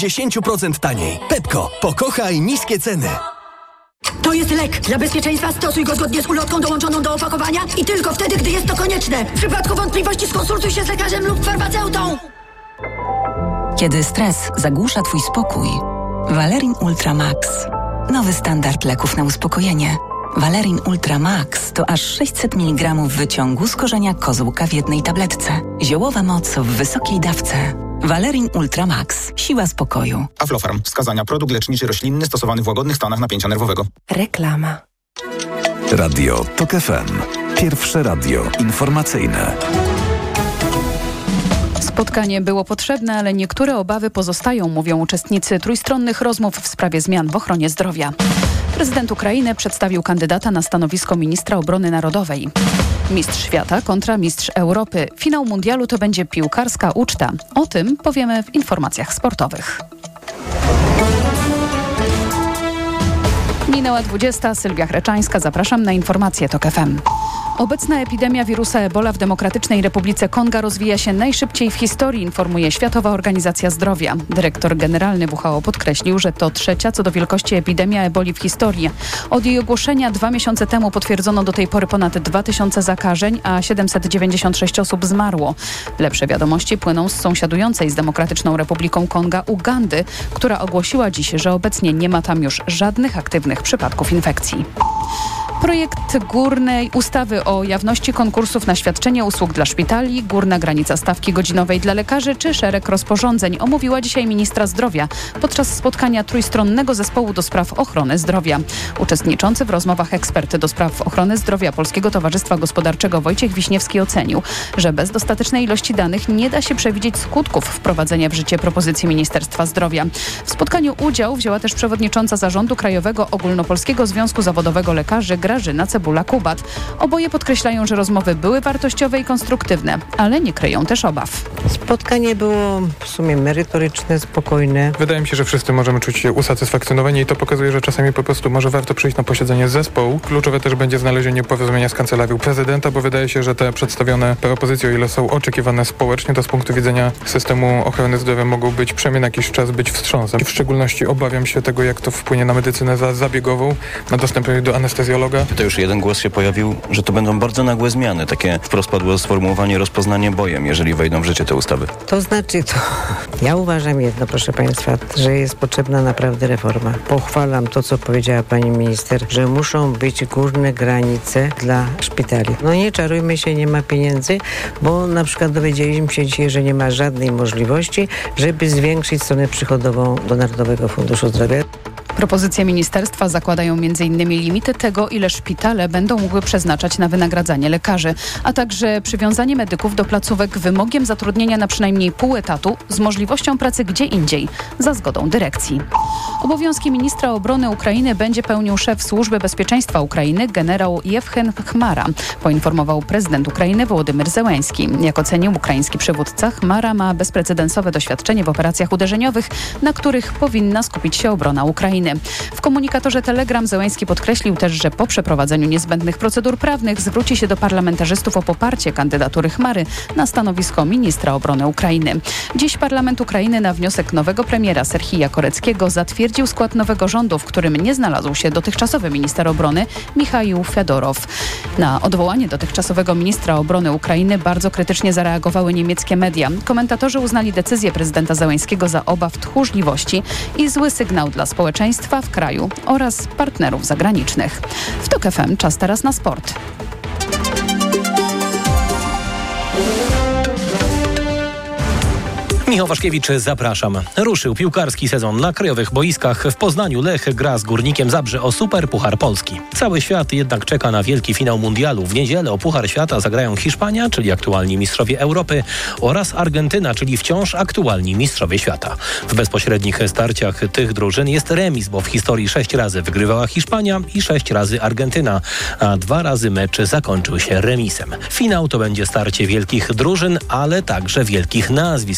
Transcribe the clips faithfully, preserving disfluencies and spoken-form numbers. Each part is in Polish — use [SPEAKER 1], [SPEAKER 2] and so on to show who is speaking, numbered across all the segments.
[SPEAKER 1] dziesięć procent taniej. Pepko, pokochaj niskie ceny.
[SPEAKER 2] To jest lek. Dla bezpieczeństwa stosuj go zgodnie z ulotką dołączoną do opakowania i tylko wtedy, gdy jest to konieczne. W przypadku wątpliwości skonsultuj się z lekarzem lub farmaceutą.
[SPEAKER 3] Kiedy stres zagłusza Twój spokój, Valerin Ultra Max. Nowy standard leków na uspokojenie. Valerin Ultra Max to aż sześćset miligramów wyciągu z korzenia kozłka w jednej tabletce. Ziołowa moc w wysokiej dawce. Valerin Ultra Max. Siła spokoju.
[SPEAKER 4] Aflofarm. Wskazania: produkt leczniczy roślinny stosowany w łagodnych stanach napięcia nerwowego.
[SPEAKER 3] Reklama.
[SPEAKER 5] Radio TOK F M. Pierwsze radio informacyjne.
[SPEAKER 6] Spotkanie było potrzebne, ale niektóre obawy pozostają, mówią uczestnicy trójstronnych rozmów w sprawie zmian w ochronie zdrowia. Prezydent Ukrainy przedstawił kandydata na stanowisko ministra obrony narodowej. Mistrz świata kontra mistrz Europy. Finał mundialu to będzie piłkarska uczta. O tym powiemy w informacjach sportowych. Minęła dwudziesta. Sylwia Chreczańska. Zapraszam na informacje TOK F M. Obecna epidemia wirusa Ebola w Demokratycznej Republice Konga rozwija się najszybciej w historii, informuje Światowa Organizacja Zdrowia. Dyrektor generalny W H O podkreślił, że to trzecia co do wielkości epidemia eboli w historii. Od jej ogłoszenia dwa miesiące temu potwierdzono do tej pory ponad dwa tysiące zakażeń, a siedemset dziewięćdziesiąt sześć osób zmarło. Lepsze wiadomości płyną z sąsiadującej z Demokratyczną Republiką Konga Ugandy, która ogłosiła dziś, że obecnie nie ma tam już żadnych aktywnych przypadków infekcji. Projekt górnej ustawy o jawności konkursów na świadczenie usług dla szpitali, górna granica stawki godzinowej dla lekarzy czy szereg rozporządzeń omówiła dzisiaj ministra zdrowia podczas spotkania trójstronnego zespołu do spraw ochrony zdrowia. Uczestniczący w rozmowach ekspert do spraw ochrony zdrowia Polskiego Towarzystwa Gospodarczego Wojciech Wiśniewski ocenił, że bez dostatecznej ilości danych nie da się przewidzieć skutków wprowadzenia w życie propozycji Ministerstwa Zdrowia. W spotkaniu udział wzięła też przewodnicząca Zarządu Krajowego Ogólnopolskiego Związku Zawodowego Lekarzy Grażyna Cebula-Kubat. Oboje podkreślają, że rozmowy były wartościowe i konstruktywne, ale nie kryją też obaw.
[SPEAKER 7] Spotkanie było w sumie merytoryczne, spokojne.
[SPEAKER 8] Wydaje mi się, że wszyscy możemy czuć się usatysfakcjonowani i to pokazuje, że czasami po prostu może warto przyjść na posiedzenie zespołu. Kluczowe też będzie znalezienie porozumienia z Kancelarią Prezydenta, bo wydaje się, że te przedstawione propozycje, o ile są oczekiwane społecznie, to z punktu widzenia systemu ochrony zdrowia mogą być przynajmniej na jakiś czas być wstrząsem. I w szczególności obawiam się tego, jak to wpłynie na medycynę zabiegową, na dostęp do anestezjologa.
[SPEAKER 9] To już jeden głos się pojawił, że to będą bardzo nagłe zmiany. Takie wprost padło sformułowanie rozpoznanie bojem, jeżeli wejdą w życie te ustawy.
[SPEAKER 7] To znaczy to... Ja uważam jedno, proszę Państwa, że jest potrzebna naprawdę reforma. Pochwalam to, co powiedziała Pani Minister, że muszą być górne granice dla szpitali. No nie czarujmy się, nie ma pieniędzy, bo na przykład dowiedzieliśmy się dzisiaj, że nie ma żadnej możliwości, żeby zwiększyć stronę przychodową do Narodowego Funduszu Zdrowia.
[SPEAKER 6] Propozycje ministerstwa zakładają między innymi limity tego, ile szpitale będą mogły przeznaczać na wynagradzanie lekarzy, a także przywiązanie medyków do placówek wymogiem zatrudnienia na przynajmniej pół etatu z możliwością pracy gdzie indziej, za zgodą dyrekcji. Obowiązki ministra obrony Ukrainy będzie pełnił szef Służby Bezpieczeństwa Ukrainy generał Jewchen Chmara, poinformował prezydent Ukrainy Wołodymyr Zełenski. Jak ocenił ukraiński przywódca, Chmara ma bezprecedensowe doświadczenie w operacjach uderzeniowych, na których powinna skupić się obrona Ukrainy. W komunikatorze Telegram Zełenski podkreślił też, że po przeprowadzeniu niezbędnych procedur prawnych zwróci się do parlamentarzystów o poparcie kandydatury Chmary na stanowisko ministra obrony Ukrainy. Dziś parlament Ukrainy na wniosek nowego premiera Serhija Koreckiego zatwierdził skład nowego rządu, w którym nie znalazł się dotychczasowy minister obrony Michaił Fiodorow. Na odwołanie dotychczasowego ministra obrony Ukrainy bardzo krytycznie zareagowały niemieckie media. Komentatorzy uznali decyzję prezydenta Zełenskiego za obaw tchórzliwości i zły sygnał dla społeczeństwa w kraju oraz partnerów zagranicznych. W TOK F M czas teraz na sport.
[SPEAKER 10] Michał Waszkiewicz, zapraszam. Ruszył piłkarski sezon na krajowych boiskach. W Poznaniu Lech gra z Górnikiem Zabrze o Super Puchar Polski. Cały świat jednak czeka na wielki finał mundialu. W niedzielę o Puchar Świata zagrają Hiszpania, czyli aktualni mistrzowie Europy, oraz Argentyna, czyli wciąż aktualni mistrzowie świata. W bezpośrednich starciach tych drużyn jest remis, bo w historii sześć razy wygrywała Hiszpania i sześć razy Argentyna, a dwa razy mecz zakończył się remisem. Finał to będzie starcie wielkich drużyn, ale także wielkich nazwisk, o czym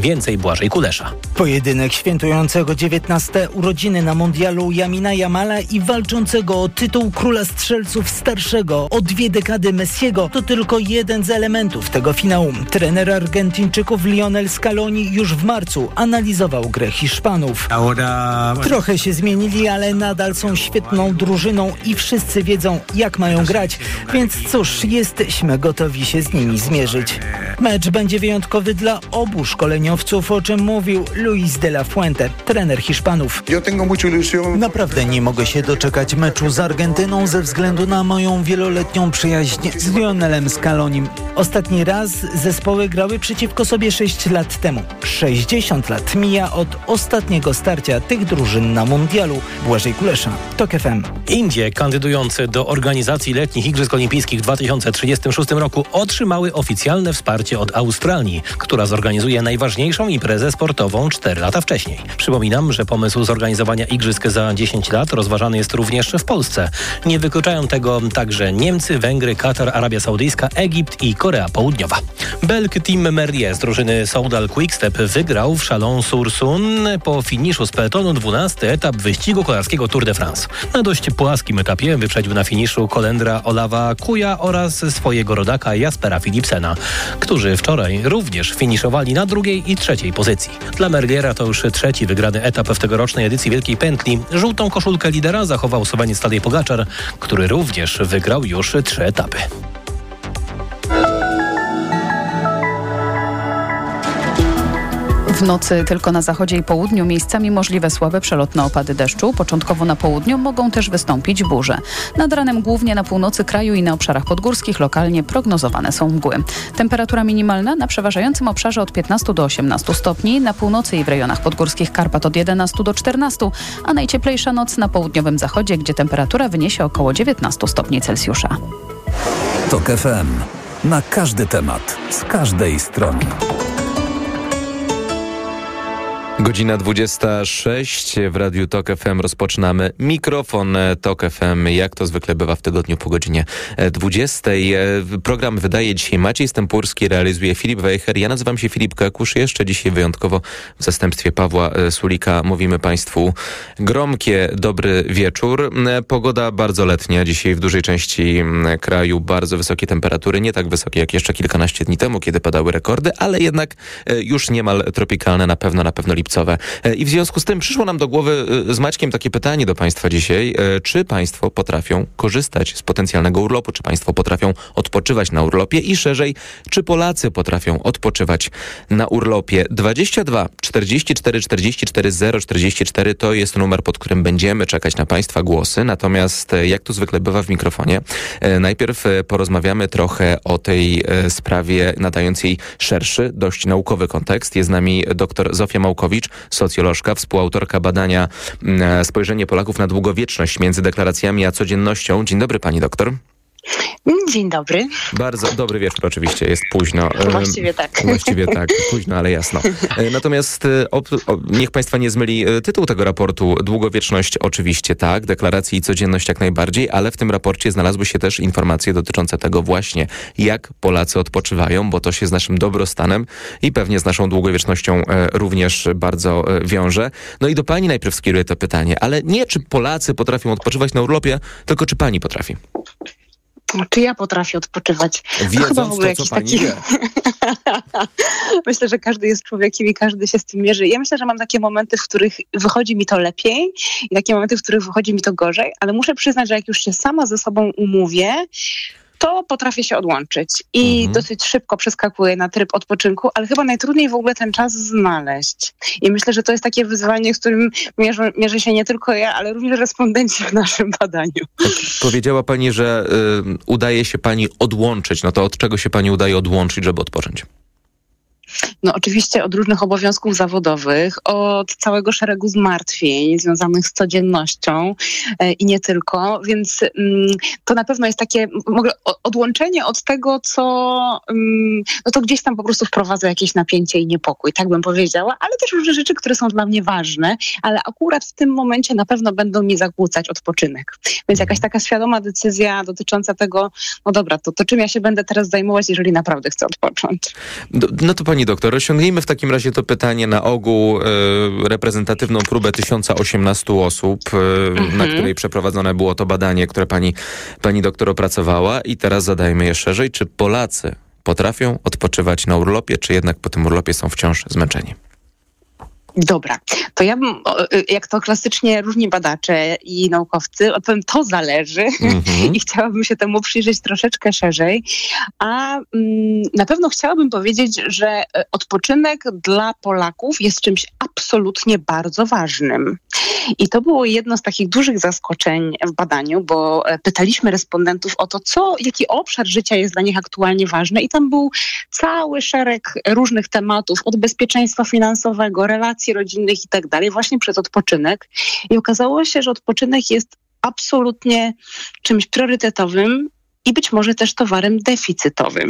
[SPEAKER 10] Więcej Błażej Kulesza.
[SPEAKER 11] Pojedynek świętującego dziewiętnaste urodziny na mundialu Jamina Jamala i walczącego o tytuł króla strzelców starszego o dwie dekady Messiego to tylko jeden z elementów tego finału. Trener Argentyńczyków Lionel Scaloni już w marcu analizował grę Hiszpanów. Trochę się zmienili, ale nadal są świetną drużyną i wszyscy wiedzą, jak mają grać, więc cóż, jesteśmy gotowi się z nimi zmierzyć. Mecz będzie wyjątkowy dla obu szkoleniowców, o czym mówił Luis de la Fuente, trener Hiszpanów. Naprawdę nie mogę się doczekać meczu z Argentyną ze względu na moją wieloletnią przyjaźń z Lionelem Scalonim. Ostatni raz zespoły grały przeciwko sobie sześć lat temu. sześćdziesiąt lat mija od ostatniego starcia tych drużyn na mundialu. Błażej Kulesza, TOK F M.
[SPEAKER 10] Indie kandydujące do organizacji letnich Igrzysk Olimpijskich w dwa tysiące trzydziestym szóstym roku otrzymały oficjalne wsparcie od Australii, która zorganizuje najważniejszą imprezę sportową cztery lata wcześniej. Przypominam, że pomysł zorganizowania igrzysk za dziesięć lat rozważany jest również w Polsce. Nie wykluczają tego także Niemcy, Węgry, Katar, Arabia Saudyjska, Egipt i Korea Południowa. Belg Tim Merlier z drużyny Soudal Quickstep wygrał w Chalon-sur-Saône po finiszu z peletonu dwunasty etap wyścigu kolarskiego Tour de France. Na dość płaskim etapie wyprzedził na finiszu Kolendra Olawa Kuja oraz swojego rodaka Jaspera Philipsena, którzy wczoraj również finiszowali na drugiej i trzeciej pozycji. Dla Merliera to już trzeci wygrany etap w tegorocznej edycji Wielkiej Pętli. Żółtą koszulkę lidera zachował Słoweniec Tadej Pogaczar, który również wygrał już trzy etapy.
[SPEAKER 6] W nocy tylko na zachodzie i południu miejscami możliwe słabe przelotne opady deszczu. Początkowo na południu mogą też wystąpić burze. Nad ranem głównie na północy kraju i na obszarach podgórskich lokalnie prognozowane są mgły. Temperatura minimalna na przeważającym obszarze od piętnastu do osiemnastu stopni, na północy i w rejonach podgórskich Karpat od jedenastu do czternastu, a najcieplejsza noc na południowym zachodzie, gdzie temperatura wyniesie około dziewiętnastu stopni Celsjusza.
[SPEAKER 5] TOK F M. Na każdy temat, z każdej strony.
[SPEAKER 12] Godzina dwudziesta sześć w Radiu TOK F M rozpoczynamy mikrofon TOK F M, jak to zwykle bywa w tygodniu po godzinie dwudziestej. Program wydaje dzisiaj Maciej Stępurski, realizuje Filip Wejher. Ja nazywam się Filip Kekusz. Jeszcze dzisiaj wyjątkowo w zastępstwie Pawła Sulika mówimy Państwu gromkie dobry wieczór. Pogoda bardzo letnia. Dzisiaj w dużej części kraju bardzo wysokie temperatury. Nie tak wysokie jak jeszcze kilkanaście dni temu, kiedy padały rekordy, ale jednak już niemal tropikalne, na pewno, na pewno lipcowe. I w związku z tym przyszło nam do głowy z Maćkiem takie pytanie do Państwa dzisiaj. Czy Państwo potrafią korzystać z potencjalnego urlopu? Czy Państwo potrafią odpoczywać na urlopie? I szerzej, czy Polacy potrafią odpoczywać na urlopie? dwadzieścia dwa czterdzieści cztery czterdzieści cztery zero czterdzieści cztery to jest numer, pod którym będziemy czekać na Państwa głosy. Natomiast jak to zwykle bywa w mikrofonie, najpierw porozmawiamy trochę o tej sprawie nadającej szerszy, dość naukowy kontekst. Jest z nami dr Zofia Małkowicz, socjolożka, współautorka badania Spojrzenie Polaków na długowieczność między deklaracjami a codziennością. Dzień dobry, pani doktor.
[SPEAKER 13] Dzień dobry.
[SPEAKER 12] Bardzo dobry wieczór, oczywiście, jest późno.
[SPEAKER 13] Właściwie tak.
[SPEAKER 12] Właściwie tak, późno, ale jasno. Natomiast o, o, niech Państwa nie zmyli tytuł tego raportu. Długowieczność oczywiście tak, deklaracje i codzienność jak najbardziej, ale w tym raporcie znalazły się też informacje dotyczące tego właśnie, jak Polacy odpoczywają, bo to się z naszym dobrostanem i pewnie z naszą długowiecznością również bardzo wiąże. No i do pani najpierw skieruję to pytanie, ale nie czy Polacy potrafią odpoczywać na urlopie, tylko czy pani potrafi?
[SPEAKER 13] Czy ja potrafię odpoczywać?
[SPEAKER 12] Wiedząc
[SPEAKER 13] to, w ogóle
[SPEAKER 12] to, co pani
[SPEAKER 13] taki...
[SPEAKER 12] wie.
[SPEAKER 13] Myślę, że każdy jest człowiekiem i każdy się z tym mierzy. Ja myślę, że mam takie momenty, w których wychodzi mi to lepiej i takie momenty, w których wychodzi mi to gorzej, ale muszę przyznać, że jak już się sama ze sobą umówię, to potrafię się odłączyć i mhm. dosyć szybko przeskakuję na tryb odpoczynku, ale chyba najtrudniej w ogóle ten czas znaleźć. I myślę, że to jest takie wyzwanie, z którym mierzy, mierzy się nie tylko ja, ale również respondenci w naszym badaniu.
[SPEAKER 12] Tak, powiedziała pani, że y, udaje się pani odłączyć. No to od czego się pani udaje odłączyć, żeby odpocząć?
[SPEAKER 13] No oczywiście od różnych obowiązków zawodowych, od całego szeregu zmartwień związanych z codziennością e, i nie tylko, więc mm, to na pewno jest takie mogę, odłączenie od tego, co mm, no to gdzieś tam po prostu wprowadza jakieś napięcie i niepokój, tak bym powiedziała, ale też różne rzeczy, które są dla mnie ważne, ale akurat w tym momencie na pewno będą mi zakłócać odpoczynek. Więc jakaś taka świadoma decyzja dotycząca tego, no dobra, to, to czym ja się będę teraz zajmować, jeżeli naprawdę chcę odpocząć.
[SPEAKER 12] No to pani pani doktor, rozciągnijmy w takim razie to pytanie na ogół e, reprezentatywną próbę tysiąc osiemnaście osób, e, mhm. na której przeprowadzone było to badanie, które pani, pani doktor opracowała. I teraz zadajmy je szerzej. Czy Polacy potrafią odpoczywać na urlopie, czy jednak po tym urlopie są wciąż zmęczeni?
[SPEAKER 13] Dobra, to ja bym, jak to klasycznie różni badacze i naukowcy, odpowiem, to zależy mm-hmm. i chciałabym się temu przyjrzeć troszeczkę szerzej, a mm, na pewno chciałabym powiedzieć, że odpoczynek dla Polaków jest czymś absolutnie bardzo ważnym. I to było jedno z takich dużych zaskoczeń w badaniu, bo pytaliśmy respondentów o to, co, jaki obszar życia jest dla nich aktualnie ważny i tam był cały szereg różnych tematów, od bezpieczeństwa finansowego, relacji rodzinnych i tak dalej, właśnie przez odpoczynek. I okazało się, że odpoczynek jest absolutnie czymś priorytetowym i być może też towarem deficytowym.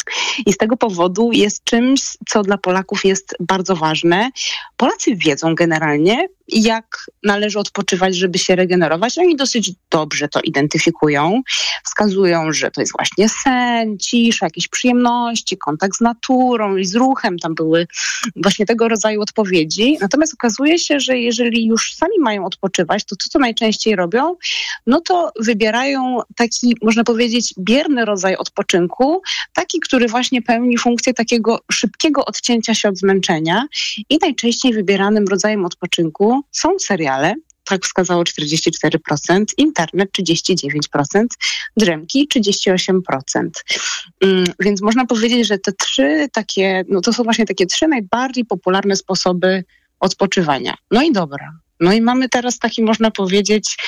[SPEAKER 13] I z tego powodu jest czymś, co dla Polaków jest bardzo ważne. Polacy wiedzą generalnie, jak należy odpoczywać, żeby się regenerować. Oni dosyć dobrze to identyfikują. Wskazują, że to jest właśnie sen, cisza, jakieś przyjemności, kontakt z naturą i z ruchem. Tam były właśnie tego rodzaju odpowiedzi. Natomiast okazuje się, że jeżeli już sami mają odpoczywać, to to, co najczęściej robią, no to wybierają taki, można powiedzieć, bierny rodzaj odpoczynku, taki, który właśnie pełni funkcję takiego szybkiego odcięcia się od zmęczenia i najczęściej wybieranym rodzajem odpoczynku są seriale, tak wskazało czterdzieści cztery procent, internet trzydzieści dziewięć procent, drzemki trzydzieści osiem procent. Um, więc można powiedzieć, że te trzy takie, no to są właśnie takie trzy najbardziej popularne sposoby odpoczywania. No i dobra. No i mamy teraz taki, można powiedzieć,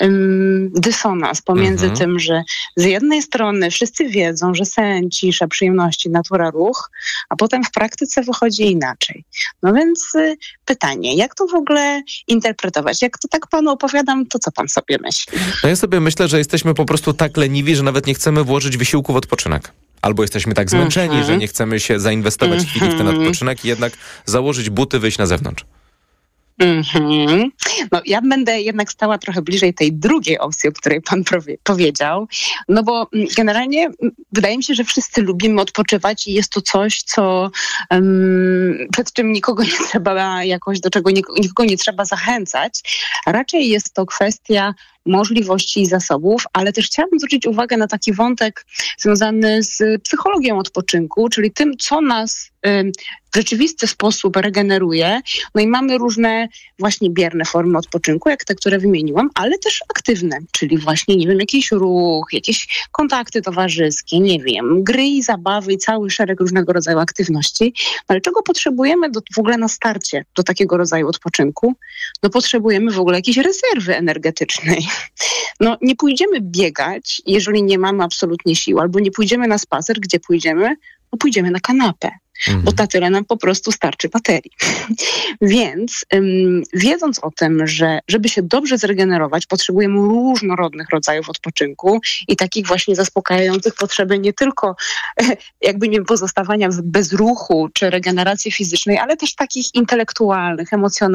[SPEAKER 13] um, dysonans pomiędzy mhm. tym, że z jednej strony wszyscy wiedzą, że sen, cisza, przyjemności, natura, ruch, a potem w praktyce wychodzi inaczej. No więc y, pytanie, jak to w ogóle interpretować? Jak to tak panu opowiadam, to co pan sobie myśli?
[SPEAKER 12] No ja sobie myślę, że jesteśmy po prostu tak leniwi, że nawet nie chcemy włożyć wysiłku w odpoczynek. Albo jesteśmy tak zmęczeni, mhm. że nie chcemy się zainwestować mhm. chwili w ten odpoczynek i jednak założyć buty, wyjść na zewnątrz.
[SPEAKER 13] Mm-hmm. No ja będę jednak stała trochę bliżej tej drugiej opcji, o której pan powie- powiedział, no bo generalnie wydaje mi się, że wszyscy lubimy odpoczywać i jest to coś, co um, przed czym nikogo nie trzeba jakoś, do czego nikogo, nikogo nie trzeba zachęcać. Raczej jest to kwestia możliwości i zasobów, ale też chciałabym zwrócić uwagę na taki wątek związany z psychologią odpoczynku, czyli tym, co nas y, w rzeczywisty sposób regeneruje. No i mamy różne właśnie bierne formy odpoczynku, jak te, które wymieniłam, ale też aktywne, czyli właśnie, nie wiem, jakiś ruch, jakieś kontakty towarzyskie, nie wiem, gry i zabawy i cały szereg różnego rodzaju aktywności. No ale czego potrzebujemy do, w ogóle na starcie do takiego rodzaju odpoczynku? No potrzebujemy w ogóle jakiejś rezerwy energetycznej. No nie pójdziemy biegać, jeżeli nie mamy absolutnie sił, albo nie pójdziemy na spacer, gdzie pójdziemy? No pójdziemy na kanapę. Mhm. Bo na tyle nam po prostu starczy baterii. Więc ym, wiedząc o tym, że żeby się dobrze zregenerować, potrzebujemy różnorodnych rodzajów odpoczynku i takich właśnie zaspokajających potrzeby nie tylko jakby nie pozostawania w bezruchu czy regeneracji fizycznej, ale też takich intelektualnych, emocjonalnych,